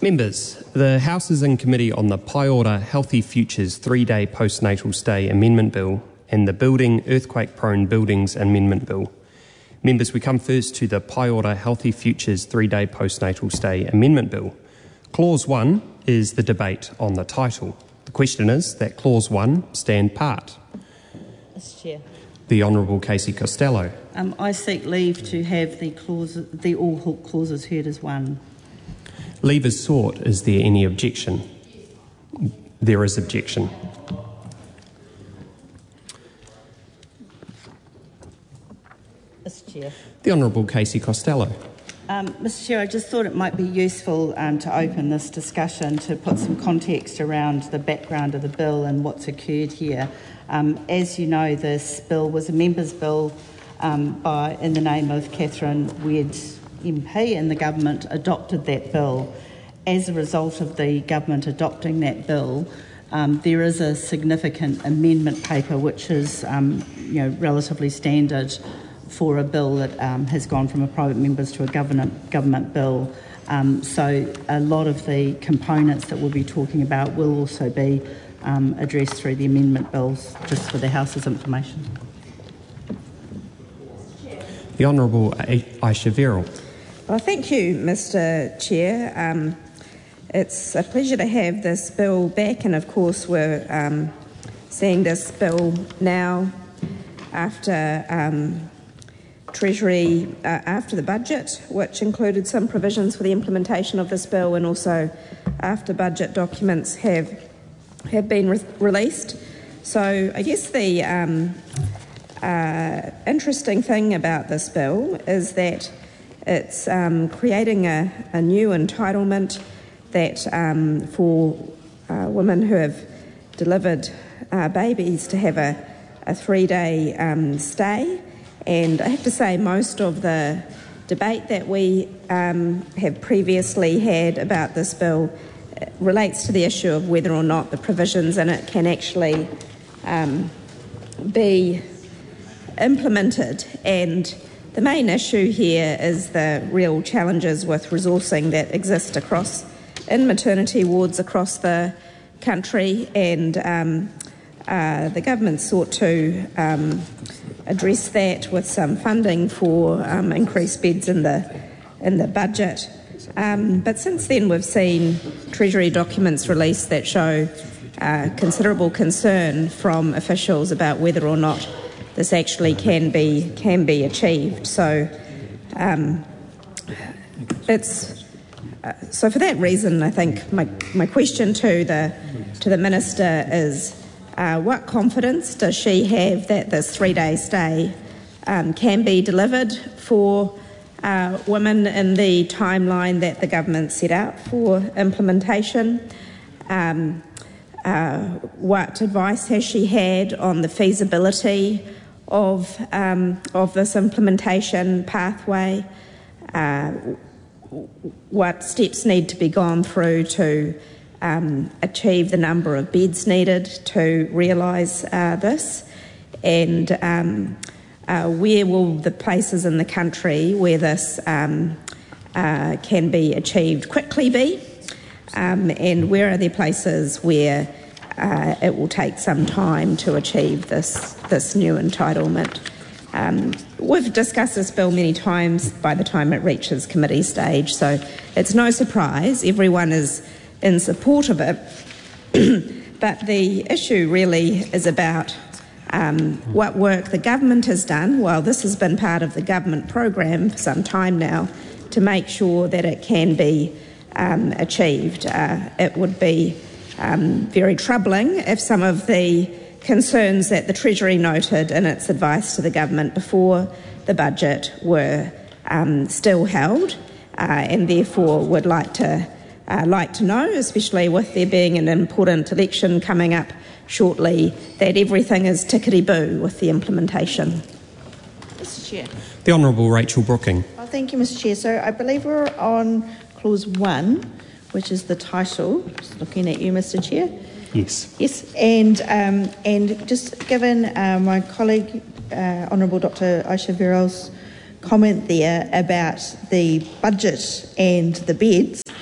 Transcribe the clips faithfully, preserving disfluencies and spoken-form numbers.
Members, the House is in committee on the Pai Ora Healthy Futures three-day postnatal stay amendment bill and the Building Earthquake-Prone Buildings Amendment Bill. Members, we come first to the Pai Ora Healthy Futures three-day postnatal stay amendment bill. Clause one is the debate on the title. The question is that Clause one stand part. Mister Chair. The Honourable Casey Costello. Um, I seek leave to have the clause, the all clauses heard as one. Leave is sought. Is there any objection? There is objection. Mister Chair. The Honourable Casey Costello. Um, Mister Chair, I just thought it might be useful um, to open this discussion to put some context around the background of the bill and what's occurred here. Um, as you know, this bill was a members' bill um, by, in the name of Catherine Weird M P, and the government adopted that bill. As a result of the government adopting that bill, um, there is a significant amendment paper which is um, you know, relatively standard for a bill that um, has gone from a private members to a government, government bill. Um, so a lot of the components that we'll be talking about will also be um, addressed through the amendment bills, just for the House's information. The Honourable Aisha Verrill. Well, thank you, Mister Chair. Um, it's a pleasure to have this bill back, and of course we're um, seeing this bill now after um, Treasury, uh, after the budget, which included some provisions for the implementation of this bill, and also after budget documents have have been re- released. So I guess the um, uh, interesting thing about this bill is that it's um, creating a, a new entitlement that um, for uh, women who have delivered uh, babies to have a, a three-day um, stay. And I have to say, most of the debate that we um, have previously had about this bill relates to the issue of whether or not the provisions in it can actually um, be implemented. And the main issue here is the real challenges with resourcing that exist across in maternity wards across the country, and um, uh, the government sought to um, address that with some funding for um, increased beds in the in the budget. Um, but since then, we've seen Treasury documents released that show uh, considerable concern from officials about whether or not this actually can be can be achieved. So, um, it's uh, so for that reason, I think my my question to the to the minister is, uh, what confidence does she have that this three-day stay um, can be delivered for uh, women in the timeline that the government set out for implementation? Um, uh, what advice has she had on the feasibility of um, of this implementation pathway? Uh, what steps need to be gone through to um, achieve the number of beds needed to realise uh, this? And um, uh, where will the places in the country where this um, uh, can be achieved quickly be? Um, and where are there places where uh, it will take some time to achieve this this new entitlement? Um, we've discussed this bill many times by the time it reaches committee stage, so it's no surprise everyone is in support of it. But the issue really is about um, what work the government has done, while this has been part of the government program for some time now, to make sure that it can be Um, achieved. Uh, it would be um, very troubling if some of the concerns that the Treasury noted in its advice to the government before the budget were um, still held, uh, and therefore would like to uh, like to know, especially with there being an important election coming up shortly, that everything is tickety-boo with the implementation. Mister Chair. The Honourable Rachel Brooking. Oh, thank you, Mister Chair. So I believe we're on Clause one, which is the title. Just looking at you, Mister Chair. Yes. Yes, and um, and just given uh, my colleague, uh, Honourable Doctor Aisha Verrill's comment there about the budget and the beds,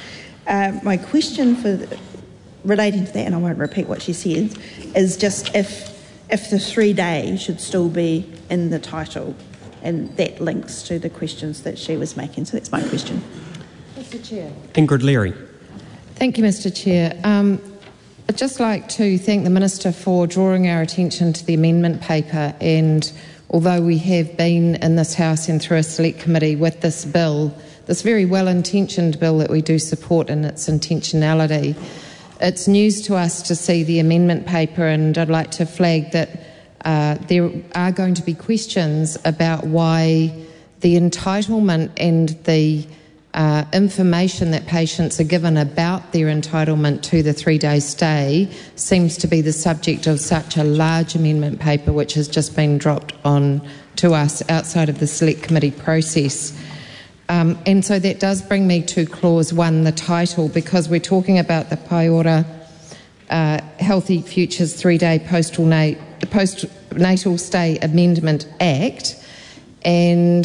Uh, my question for the, relating to that, and I won't repeat what she said, is just if if the three day should still be in the title, and that links to the questions that she was making. So that's my question. Mister Chair. Ingrid Leary. Thank you, Mister Chair. Um, I'd just like to thank the Minister for drawing our attention to the amendment paper, and although we have been in this House and through a select committee with this bill, this very well-intentioned bill that we do support in its intentionality, it's news to us to see the amendment paper, and I'd like to flag that uh, there are going to be questions about why the entitlement and the uh, information that patients are given about their entitlement to the three-day stay seems to be the subject of such a large amendment paper which has just been dropped on to us outside of the select committee process. Um, and so that does bring me to clause one, the title, because we're talking about the Paiora uh, Healthy Futures three-day postal na- postnatal stay Amendment Act, and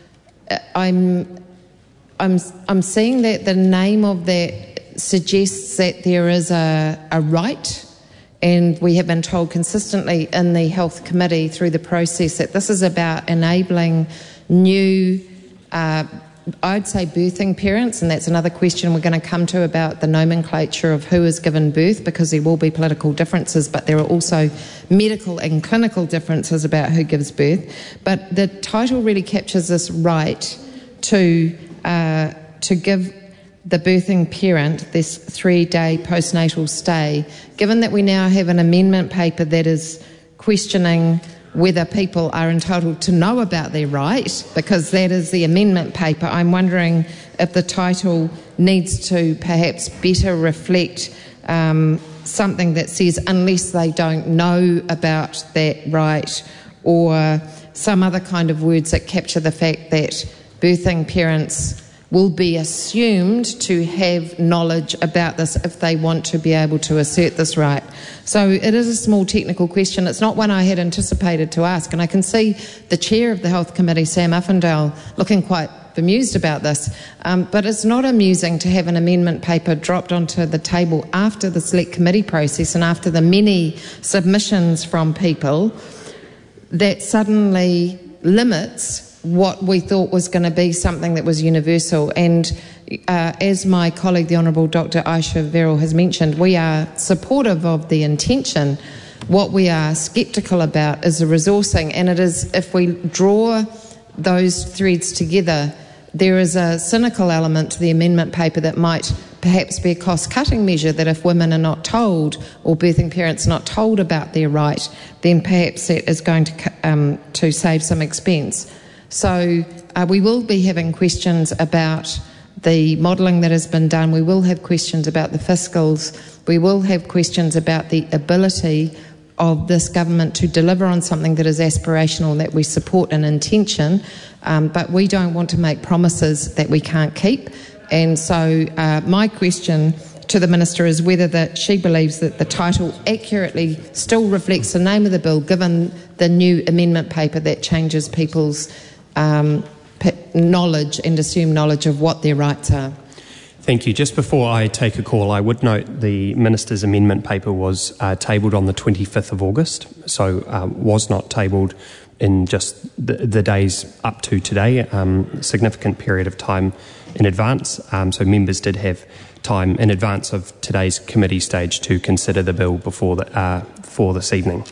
I'm I'm I'm seeing that the name of that suggests that there is a, a right, and we have been told consistently in the Health Committee through the process that this is about enabling new uh, I'd say birthing parents, and that's another question we're going to come to about the nomenclature of who is given birth, because there will be political differences, but there are also medical and clinical differences about who gives birth. But the title really captures this right to uh, to give the birthing parent this three-day postnatal stay, given that we now have an amendment paper that is questioning whether people are entitled to know about their right, because that is the amendment paper. I'm wondering if the title needs to perhaps better reflect um, something that says unless they don't know about that right, or some other kind of words that capture the fact that birthing parents will be assumed to have knowledge about this if they want to be able to assert this right. So it is a small technical question. It's not one I had anticipated to ask, and I can see the chair of the Health Committee, Sam Uffindale, looking quite bemused about this. Um, but it's not amusing to have an amendment paper dropped onto the table after the select committee process and after the many submissions from people that suddenly limits what we thought was going to be something that was universal. And uh, as my colleague, the Honourable Doctor Aisha Verrill, has mentioned, we are supportive of the intention. What we are sceptical about is the resourcing, and it is, if we draw those threads together, there is a cynical element to the amendment paper that might perhaps be a cost-cutting measure, that if women are not told, or birthing parents are not told about their right, then perhaps that is going to, um, to save some expense. So uh, we will be having questions about the modelling that has been done. We will have questions about the fiscals. We will have questions about the ability of this government to deliver on something that is aspirational, that we support in intention, um, but we don't want to make promises that we can't keep. And so uh, my question to the Minister is whether that she believes that the title accurately still reflects the name of the bill, given the new amendment paper that changes people's Um, knowledge and assume knowledge of what their rights are. Thank you. Just before I take a call, I would note the Minister's amendment paper was uh, tabled on the twenty-fifth of August, so um, was not tabled in just the, the days up to today, um, a significant period of time in advance. Um, so members did have time in advance of today's committee stage to consider the bill before the, uh, for this evening.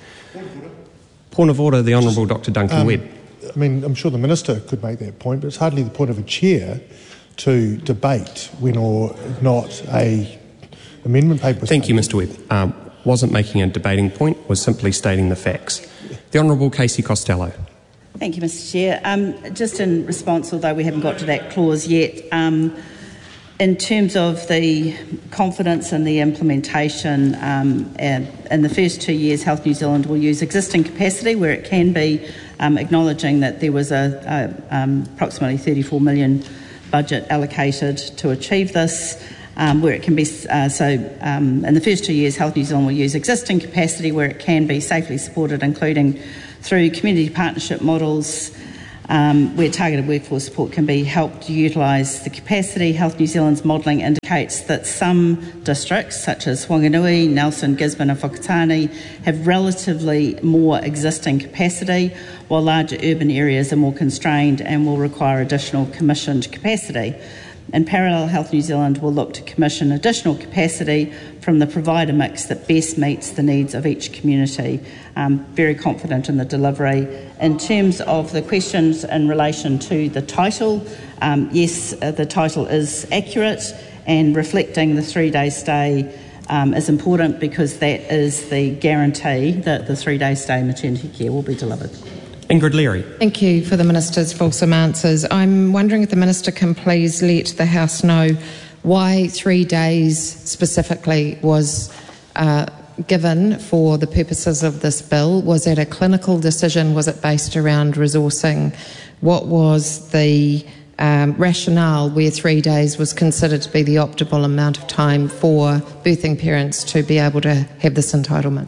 Point of order, the Honourable Doctor Duncan um, Webb. I mean, I'm sure the Minister could make that point, but it's hardly the point of a chair to debate when or not a amendment paper was Thank you, taken. Mister Webb. Um, wasn't making a debating point, was simply stating the facts. The Honourable Casey Costello. Thank you, Mister Chair. Um, just in response, although we haven't got to that clause yet, um, in terms of the confidence in the implementation, um, and in the first two years, Health New Zealand will use existing capacity where it can be, um, acknowledging that there was a, a um, approximately thirty-four million budget allocated to achieve this. Um, where it can be, uh, so um, in the first two years, Health New Zealand will use existing capacity where it can be safely supported, including through community partnership models, um, where targeted workforce support can be helped utilise the capacity. Health New Zealand's modelling indicates that some districts, such as Whanganui, Nelson, Gisborne and Whakatane, have relatively more existing capacity, while larger urban areas are more constrained and will require additional commissioned capacity. In parallel, Health New Zealand will look to commission additional capacity from the provider mix that best meets the needs of each community. Um, very confident in the delivery. In terms of the questions in relation to the title, um, yes, uh, the title is accurate, and reflecting the three-day stay um, is important because that is the guarantee that the three-day stay maternity care will be delivered. Ingrid Leary. Thank you for the Minister's fulsome answers. I'm wondering if the Minister can please let the House know why three days specifically was uh, given for the purposes of this bill. Was it a clinical decision? Was it based around resourcing? What was the um, rationale where three days was considered to be the optimal amount of time for birthing parents to be able to have this entitlement?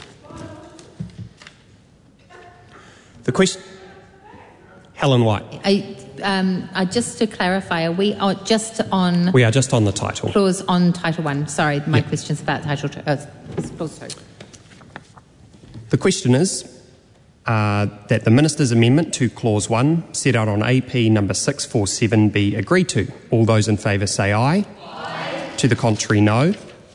The question, Helen White. I, um, I, just to clarify, are we are just on... We are just on the title. Clause on Title one. Sorry, my yep. question's about Title two. Uh, clause two. The question is uh, that the Minister's amendment to Clause one, set out on A P number six forty-seven, be agreed to. All those in favour say aye. Aye. To the contrary, no.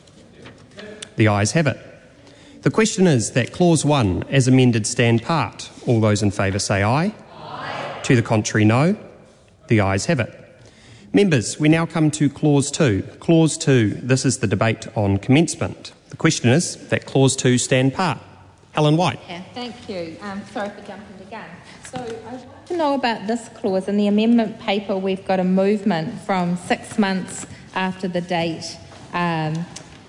The ayes have it. The question is that Clause one, as amended, stand part. All those in favour say aye. Aye. To the contrary, no. The ayes have it. Members, we now come to Clause two. Clause two, this is the debate on commencement. The question is that Clause two stand part. Helen White. Yeah, thank you. Um, sorry for jumping the gun. So I want to know about this clause. In the amendment paper, we've got a movement from six months after the date um,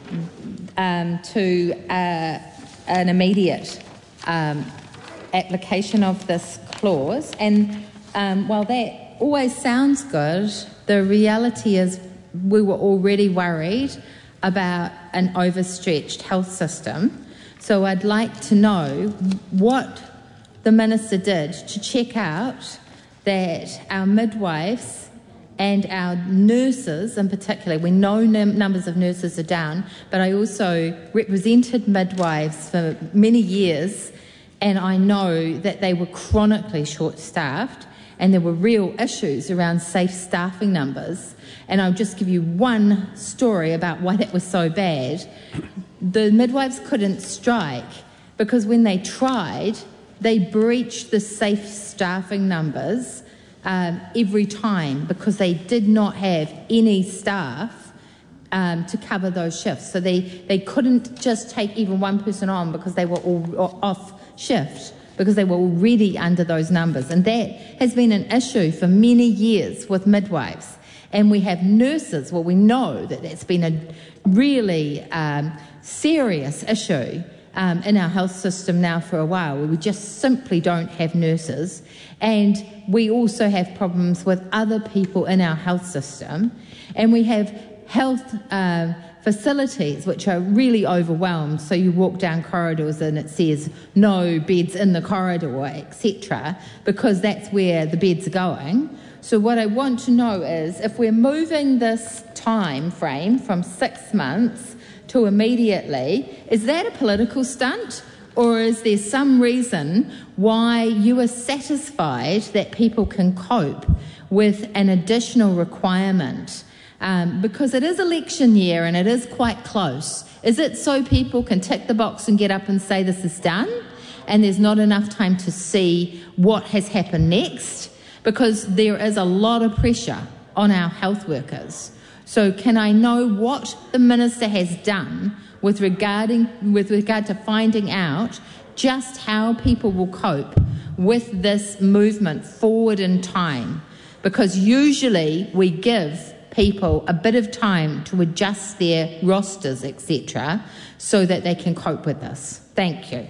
um, to uh, an immediate um, application of this clause. And um, while that always sounds good, the reality is we were already worried about an overstretched health system. So I'd like to know what the Minister did to check out that our midwives and our nurses in particular, we know num- numbers of nurses are down, but I also represented midwives for many years, and I know that they were chronically short-staffed and there were real issues around safe staffing numbers. And I'll just give you one story about why that was so bad. The midwives couldn't strike because when they tried, they breached the safe staffing numbers um, every time because they did not have any staff um, to cover those shifts. So they, they couldn't just take even one person on because they were all off shift, because they were already under those numbers. And that has been an issue for many years with midwives. And we have nurses, well, we know that it's been a really um, serious issue um, in our health system now for a while, where we just simply don't have nurses. And we also have problems with other people in our health system. And we have health uh, facilities which are really overwhelmed. So you walk down corridors and it says no beds in the corridor, et cetera, because that's where the beds are going. So what I want to know is if we're moving this time frame from six months to immediately, is that a political stunt, or is there some reason why you are satisfied that people can cope with an additional requirement? Um, because it is election year and it is quite close. Is it so people can tick the box and get up and say this is done, and there's not enough time to see what has happened next? Because there is a lot of pressure on our health workers. So can I know what the Minister has done with regarding with regard to finding out just how people will cope with this movement forward in time? Because usually we give people a bit of time to adjust their rosters, et cetera, so that they can cope with this. Thank you.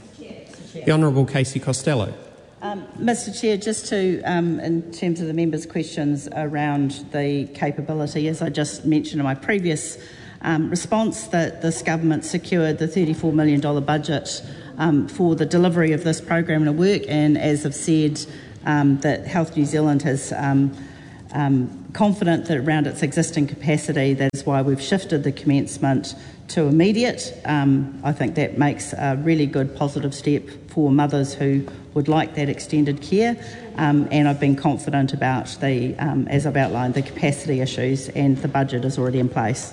The Honourable Casey Costello. Um, Mister Chair, just to, um, in terms of the members' questions around the capability, as I just mentioned in my previous um, response, that this government secured the thirty-four million dollars budget um, for the delivery of this program of work, and as I've said, um, that Health New Zealand has um, um, confident that around its existing capacity. That is why we've shifted the commencement to immediate. Um, I think that makes a really good positive step for mothers who would like that extended care, um, and I've been confident about the, um, as I've outlined, the capacity issues, and the budget is already in place.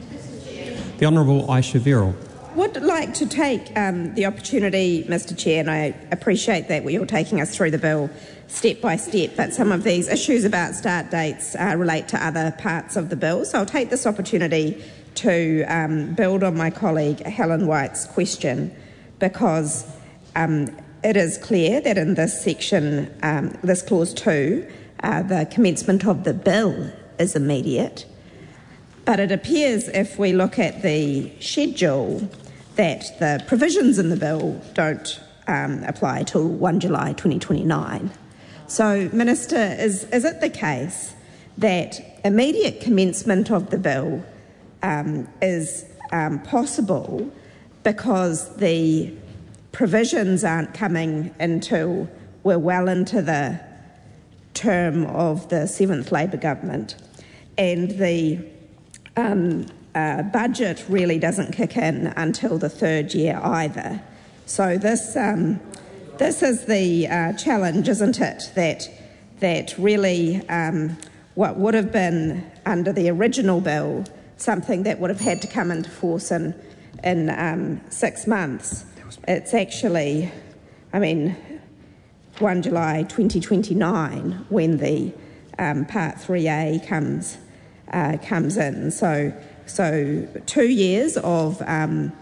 The Honourable Aisha Verrill. Would like to take um, the opportunity, Mister Chair, and I appreciate that you're taking us through the bill step by step, but some of these issues about start dates uh, relate to other parts of the bill. So I'll take this opportunity to um, build on my colleague Helen White's question, because um, it is clear that in this section, um, this clause two, uh, the commencement of the bill is immediate. But it appears, if we look at the schedule, that the provisions in the bill don't um, apply till first July twenty twenty-nine. So, Minister, is, is it the case that immediate commencement of the bill um, is um, possible because the provisions aren't coming until we're well into the term of the seventh Labor government, and the um, uh, budget really doesn't kick in until the third year either? So this um, this is the uh, challenge, isn't it? That that really um, what would have been under the original bill something that would have had to come into force in in um, six months. It's actually, I mean, first July twenty twenty-nine when the um, Part three A comes uh, comes in. So, so two years of um,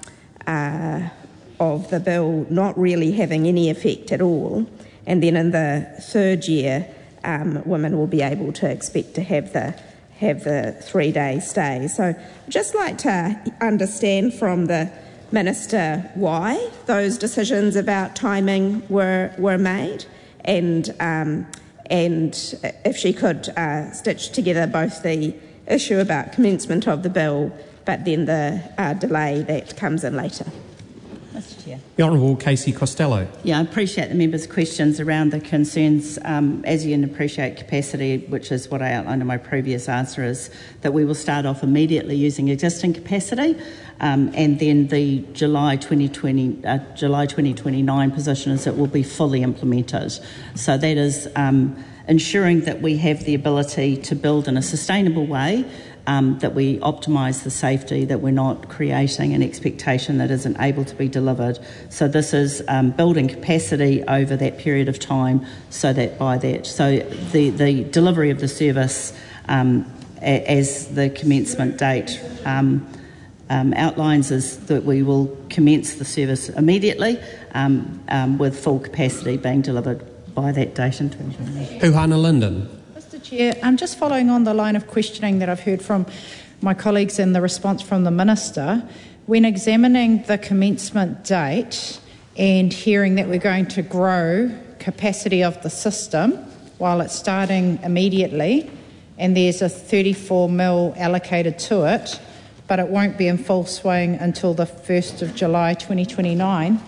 uh, of the bill not really having any effect at all, and then in the third year, um, women will be able to expect to have the have the three-day stay. So, I'd just like to understand from the Minister why those decisions about timing were were made, and um, and if she could uh, stitch together both the issue about commencement of the bill, but then the uh, delay that comes in later. Mister Chair. The Honourable Casey Costello. Yeah, I appreciate the members' questions around the concerns. Um, as you can appreciate, capacity, which is what I outlined in my previous answer, is that we will start off immediately using existing capacity, um, and then the July twenty twenty, uh, July twenty twenty-nine position is it will be fully implemented. So that is um, ensuring that we have the ability to build in a sustainable way. Um, that we optimise the safety, that we're not creating an expectation that isn't able to be delivered. So this is um, building capacity over that period of time, so that by that, so the, the delivery of the service um, a, as the commencement date um, um, outlines is that we will commence the service immediately um, um, with full capacity being delivered by that date in twenty twenty. Puhana Linden. Mister Chair, I'm just following on the line of questioning that I've heard from my colleagues and the response from the Minister. When examining the commencement date and hearing that we're going to grow capacity of the system while it's starting immediately, and there's a thirty-four mil allocated to it, but it won't be in full swing until the first of July twenty twenty-nine,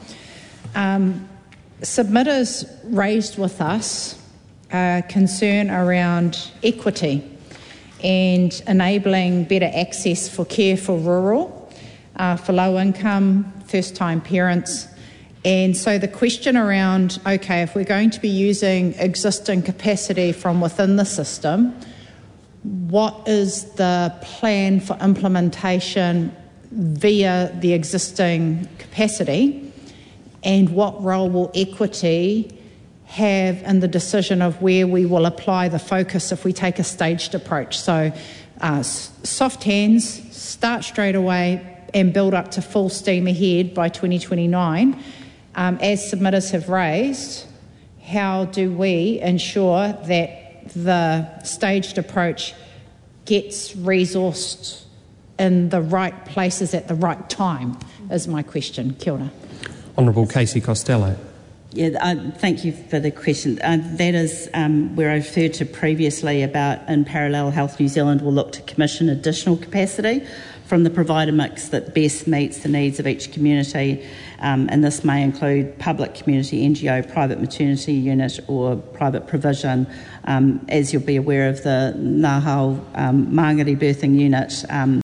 um, submitters raised with us Uh, concern around equity and enabling better access for care for rural, uh, for low income, first time parents. And so the question around, okay, if we're going to be using existing capacity from within the system, what is the plan for implementation via the existing capacity, and what role will equity have in the decision of where we will apply the focus if we take a staged approach? So uh, soft hands, start straight away and build up to full steam ahead by twenty twenty-nine. Um, as submitters have raised, how do we ensure that the staged approach gets resourced in the right places at the right time, is my question. Kia ora. Honourable Casey Costello. Yeah, uh, thank you for the question. Uh, that is um, where I referred to previously about, in parallel, Health New Zealand will look to commission additional capacity from the provider mix that best meets the needs of each community, um, and this may include public community N G O, private maternity unit or private provision. Um, as you'll be aware of, the Ngahau um, Mangere birthing unit um,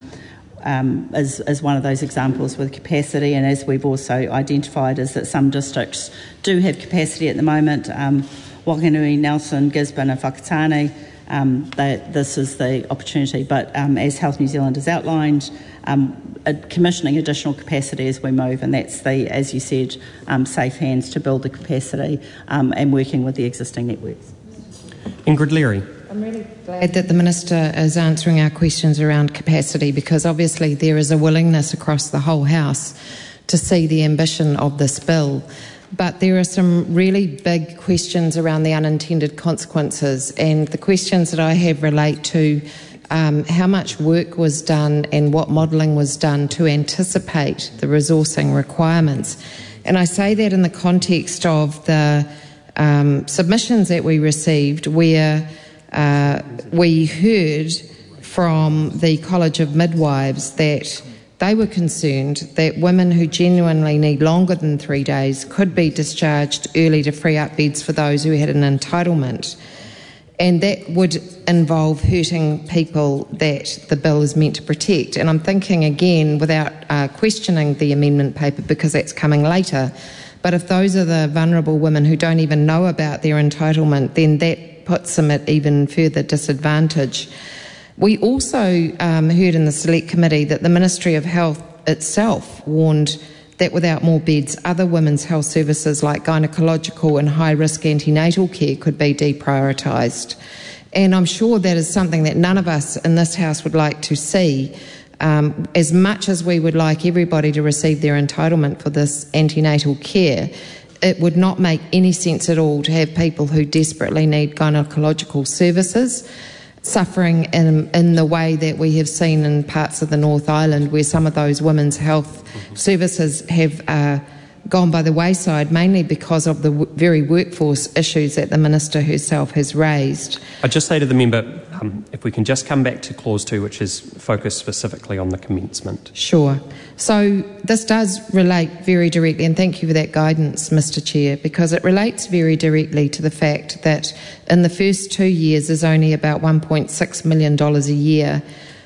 um, is, is one of those examples with capacity, and as we've also identified is that some districts do have capacity at the moment. Um, Wakanui, Nelson, Gisborne and Whakatane, um, they, this is the opportunity, but um, as Health New Zealand has outlined, um, uh, commissioning additional capacity as we move, and that's the, as you said, um, safe hands to build the capacity um, and working with the existing networks. Ingrid Leary. I'm really glad that the Minister is answering our questions around capacity, because obviously there is a willingness across the whole House to see the ambition of this bill. But there are some really big questions around the unintended consequences, and the questions that I have relate to um, how much work was done and what modelling was done to anticipate the resourcing requirements. And I say that in the context of the um, submissions that we received, where uh, we heard from the College of Midwives that they were concerned that women who genuinely need longer than three days could be discharged early to free up beds for those who had an entitlement. And that would involve hurting people that the bill is meant to protect. And I'm thinking again, without uh, questioning the amendment paper, because that's coming later, but if those are the vulnerable women who don't even know about their entitlement, then that puts them at even further disadvantage. We also um, heard in the Select Committee that the Ministry of Health itself warned that without more beds, other women's health services like gynaecological and high-risk antenatal care could be deprioritised. And I'm sure that is something that none of us in this House would like to see. Um, as much as we would like everybody to receive their entitlement for this antenatal care, it would not make any sense at all to have people who desperately need gynaecological services suffering in, in the way that we have seen in parts of the North Island, where some of those women's health services have uh, gone by the wayside, mainly because of the w- very workforce issues that the Minister herself has raised. I'd just say to the member, um, if we can just come back to clause two, which is focused specifically on the commencement. Sure. So this does relate very directly, and thank you for that guidance, Mister Chair, because it relates very directly to the fact that in the first two years there's only about one point six million dollars a year,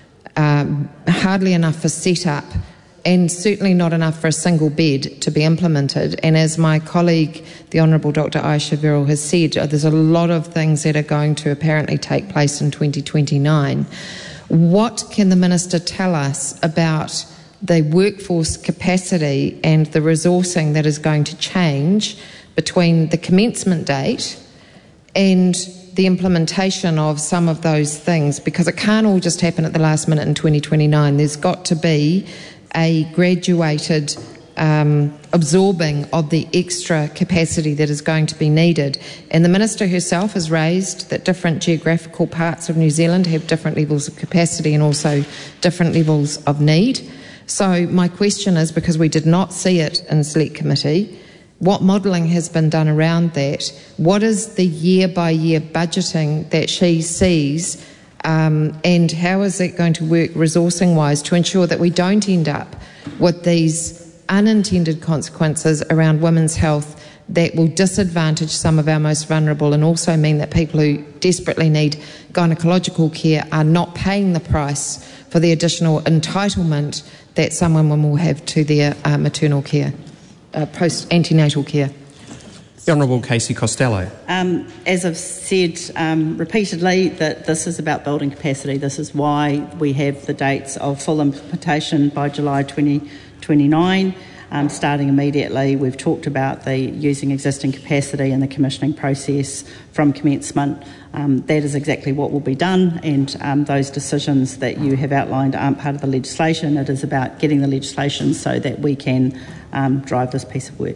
um, hardly enough for set-up, and certainly not enough for a single bed to be implemented. And as my colleague, the Honourable Doctor Aisha Verrall, has said, there's a lot of things that are going to apparently take place in twenty twenty-nine. What can the Minister tell us about the workforce capacity and the resourcing that is going to change between the commencement date and the implementation of some of those things? Because it can't all just happen at the last minute in twenty twenty-nine. There's got to be a graduated um, absorbing of the extra capacity that is going to be needed. And the Minister herself has raised that different geographical parts of New Zealand have different levels of capacity and also different levels of need. So my question is, because we did not see it in Select Committee, what modelling has been done around that? What is the year-by-year budgeting that she sees, um, and how is it going to work resourcing-wise to ensure that we don't end up with these unintended consequences around women's health that will disadvantage some of our most vulnerable and also mean that people who desperately need gynaecological care are not paying the price for the additional entitlement that some women will have to their uh, maternal care, uh, post-antenatal care? The Honourable Casey Costello. Um, as I've said um, repeatedly, that this is about building capacity. This is why we have the dates of full implementation by July twenty twenty-nine, um, starting immediately. We've talked about the using existing capacity and the commissioning process from commencement. Um, that is exactly what will be done, and um, those decisions that you have outlined aren't part of the legislation. It is about getting the legislation so that we can um, drive this piece of work.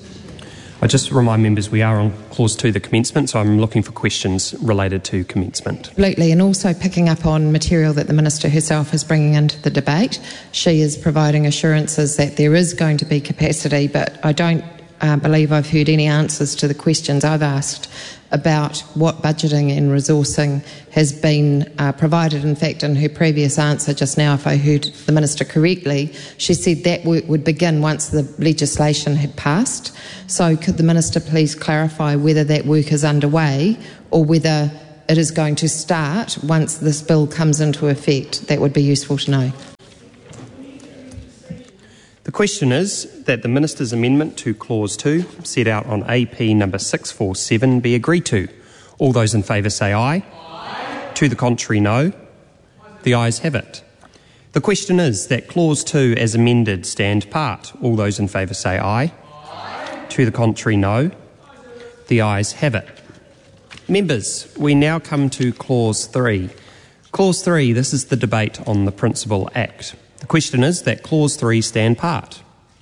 I just remind members we are on clause two, the commencement, so I'm looking for questions related to commencement. Absolutely, and also picking up on material that the Minister herself is bringing into the debate. She is providing assurances that there is going to be capacity, but I don't uh, believe I've heard any answers to the questions I've asked about what budgeting and resourcing has been uh, provided. In fact, in her previous answer just now, if I heard the Minister correctly, she said that work would begin once the legislation had passed. So could the Minister please clarify whether that work is underway or whether it is going to start once this bill comes into effect? That would be useful to know. The question is that the Minister's amendment to Clause two, set out on A P number six forty-seven, be agreed to. All those in favour say aye. Aye. To the contrary, no. The ayes have it. The question is that Clause two, as amended, stand part. All those in favour say aye. Aye. To the contrary, no. The ayes have it. Members, we now come to Clause three. Clause three, this is the debate on the Principal Act. The question is that Clause three stand part.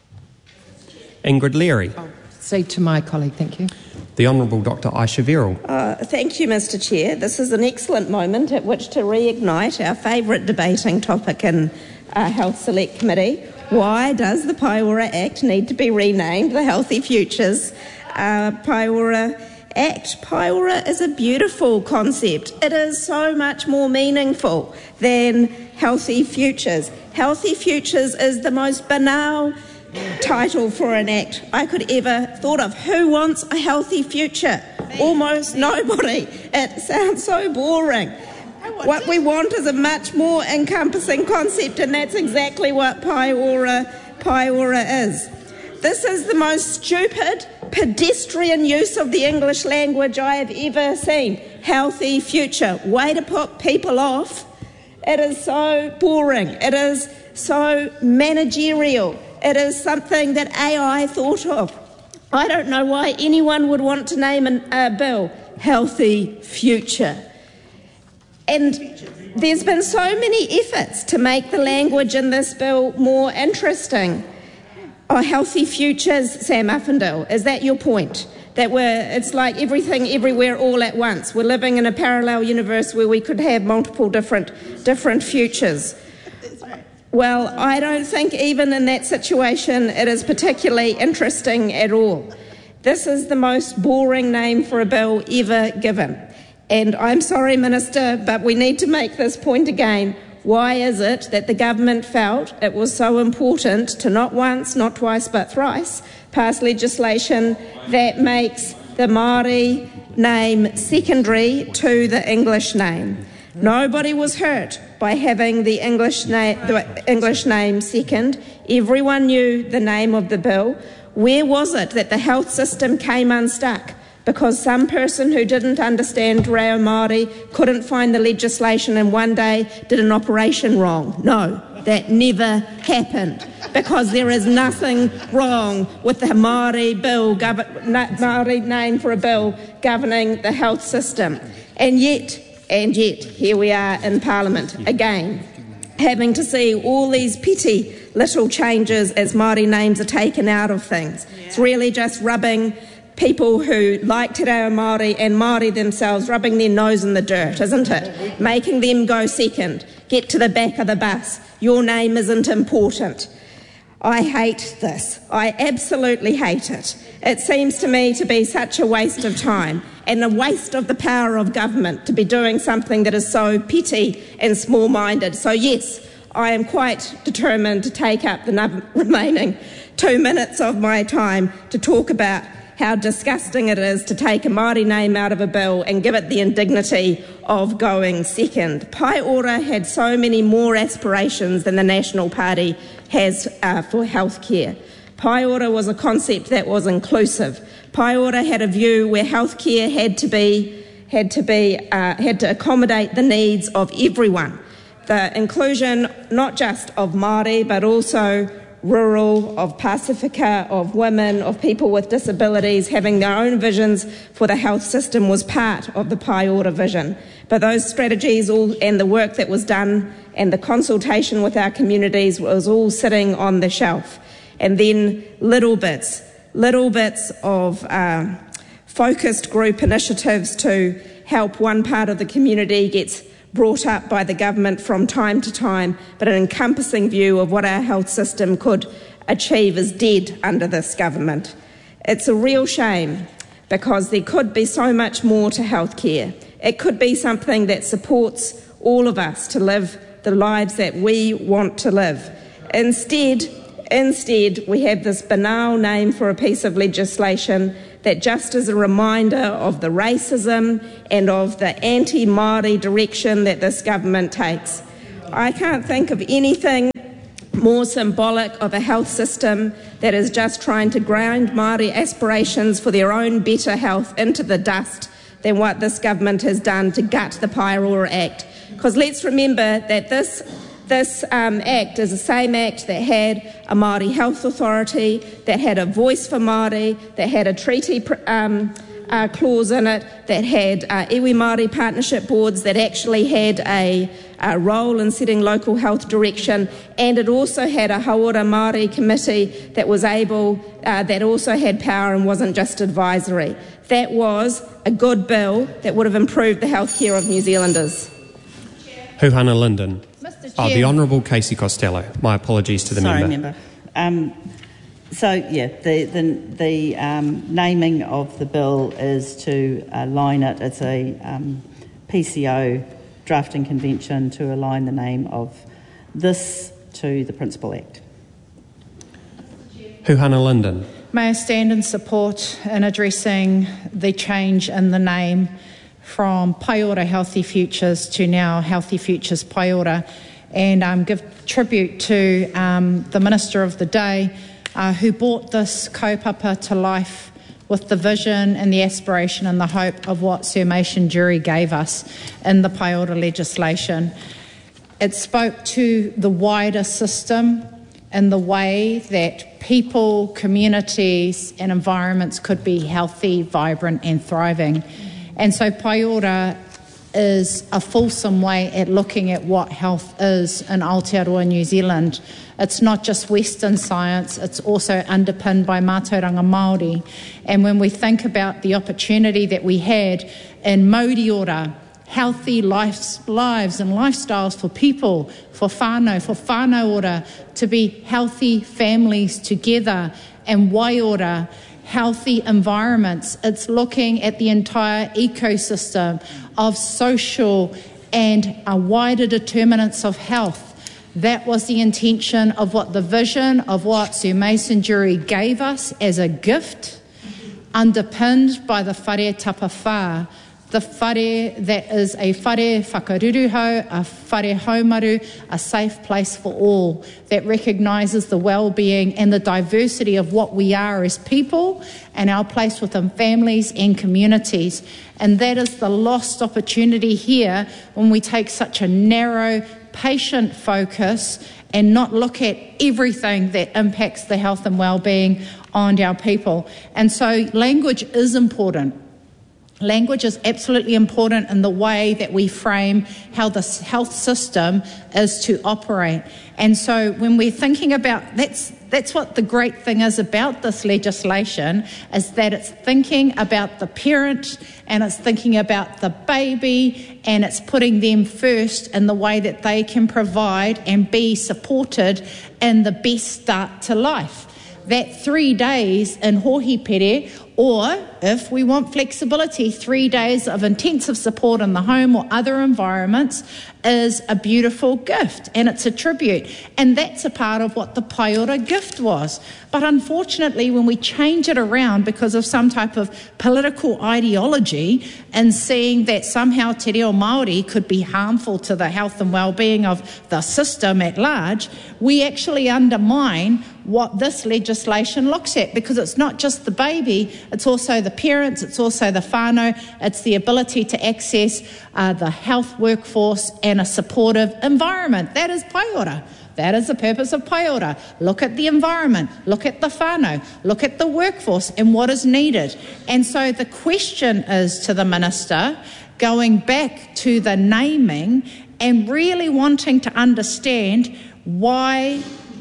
Ingrid Leary. I'll cede to my colleague, thank you. The Honourable Doctor Aisha Verrall. Uh, thank you, Mister Chair. This is an excellent moment at which to reignite our favourite debating topic in our Health Select Committee. Why does the Paiora Act need to be renamed the Healthy Futures uh, Paiora Act? Paiora is a beautiful concept. It is so much more meaningful than Healthy Futures. Healthy Futures is the most banal title for an act I could ever thought of. Who wants a healthy future? Almost nobody. It sounds so boring. What we want is a much more encompassing concept, and that's exactly what Paiora, Paiora is. This is the most stupid, pedestrian use of the English language I have ever seen. Healthy future. Way to put people off. It is so boring. It is so managerial. It is something that A I thought of. I don't know why anyone would want to name an, a bill Healthy Future. And there's been so many efforts to make the language in this bill more interesting. Oh, Healthy Futures, Sam Uffindell, is that your point? That we're, it's like everything everywhere all at once. We're living in a parallel universe where we could have multiple different, different futures. Well, I don't think even in that situation it is particularly interesting at all. This is the most boring name for a bill ever given. And I'm sorry, Minister, but we need to make this point again. Why is it that the government felt it was so important to not once, not twice, but thrice pass legislation that makes the Māori name secondary to the English name? Nobody was hurt by having the English, na- the English name second. Everyone knew the name of the bill. Where was it that the health system came unstuck? Because some person who didn't understand Reo Māori couldn't find the legislation and one day did an operation wrong. No, that never happened. Because there is nothing wrong with the Māori bill, gov- Māori name for a bill governing the health system. And yet, and yet, here we are in Parliament again, having to see all these petty little changes as Māori names are taken out of things. It's really just rubbing people who like Te Reo Māori and Māori themselves, rubbing their nose in the dirt, isn't it? Making them go second, get to the back of the bus. Your name isn't important. I hate this. I absolutely hate it. It seems to me to be such a waste of time and a waste of the power of government to be doing something that is so petty and small-minded. So yes, I am quite determined to take up the remaining two minutes of my time to talk about how disgusting it is to take a Māori name out of a bill and give it the indignity of going second. Paiora had so many more aspirations than the National Party has uh, for healthcare. Paiora was a concept that was inclusive. Paiora had a view where healthcare had to be had to be uh, had to accommodate the needs of everyone. The inclusion not just of Māori but also rural, of Pasifika, of women, of people with disabilities having their own visions for the health system was part of the Paiora vision. But those strategies all, and the work that was done and the consultation with our communities was all sitting on the shelf. And then little bits, little bits of uh, focused group initiatives to help one part of the community gets brought up by the government from time to time, but an encompassing view of what our health system could achieve is dead under this government. It's a real shame because there could be so much more to healthcare. It could be something that supports all of us to live the lives that we want to live. Instead, instead, we have this banal name for a piece of legislation that just is a reminder of the racism and of the anti-Māori direction that this government takes. I can't think of anything more symbolic of a health system that is just trying to grind Māori aspirations for their own better health into the dust than what this government has done to gut the Paeroa Act. Because let's remember that this, this um, Act is the same Act that had a Māori Health Authority, that had a voice for Māori, that had a treaty um, uh, clause in it, that had uh, iwi Māori partnership boards, that actually had a A role in setting local health direction, and it also had a Hauora Māori committee that was able, uh, that also had power and wasn't just advisory. That was a good bill that would have improved the healthcare of New Zealanders. Huhana Linden. Mister Oh, Chair. the Honourable Casey Costello. My apologies to the Sorry, member. member. Um, so, yeah, the, the, the um, naming of the bill is to align it. It's a um, P C O drafting convention to align the name of this to the Principal Act. Huhana Linden. May I stand in support in addressing the change in the name from Paeora Healthy Futures to now Healthy Futures Paeora, and um, give tribute to um, the Minister of the Day uh, who brought this kaupapa to life with the vision and the aspiration and the hope of what Sir Mason Jury gave us in the Paeora legislation. It spoke to the wider system in the way that people, communities and environments could be healthy, vibrant and thriving. And so Paeora is a fulsome way at looking at what health is in Aotearoa, New Zealand. It's not just Western science, it's also underpinned by mātauranga Māori. And when we think about the opportunity that we had in Maudiora, healthy lives, lives and lifestyles for people, for whānau, for whānau ora, to be healthy families together, and Waiora, healthy environments. It's looking at the entire ecosystem of social and a wider determinants of health. That was the intention of what the vision of what Sir Mason Jury gave us as a gift, underpinned by the whare tapawhā, the whare that is a whare whakaruruhau, a whare haumaru, a safe place for all, that recognises the well-being and the diversity of what we are as people and our place within families and communities. And that is the lost opportunity here when we take such a narrow, patient focus and not look at everything that impacts the health and well-being on our people. And so language is important. Language is absolutely important in the way that we frame how the health system is to operate. And so when we're thinking about, that's that's what the great thing is about this legislation, is that it's thinking about the parent and it's thinking about the baby and it's putting them first in the way that they can provide and be supported in the best start to life. That three days in hohipere, or if we want flexibility, three days of intensive support in the home or other environments is a beautiful gift and it's a tribute. And that's a part of what the Paeora gift was. But unfortunately, when we change it around because of some type of political ideology and seeing that somehow te reo Māori could be harmful to the health and well-being of the system at large, we actually undermine what this legislation looks at, because it's not just the baby, it's also the parents, it's also the whānau, it's the ability to access uh, the health workforce and a supportive environment. That is Paeora. That is the purpose of Paeora. Look at the environment, look at the whānau, look at the workforce and what is needed. And so the question is to the Minister, going back to the naming and really wanting to understand why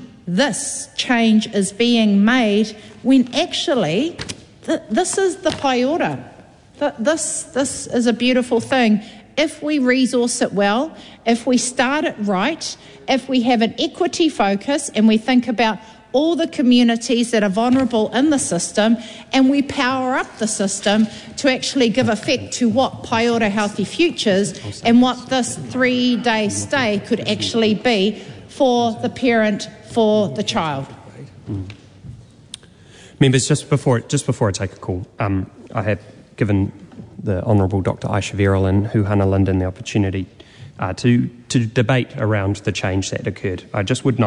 this change is being made when actually th- this is the Paeora. Th- this, this is a beautiful thing. If we resource it well, if we start it right, if we have an equity focus and we think about all the communities that are vulnerable in the system, and we power up the system to actually give effect to what Paiora Healthy Futures and what this three-day stay could actually be for the parent, for the child. Mm. Members, just before just before I take a call, um, I have given the Honourable Doctor Aisha Verrill and Huhana Linden the opportunity uh, to to debate around the change that occurred. I just would note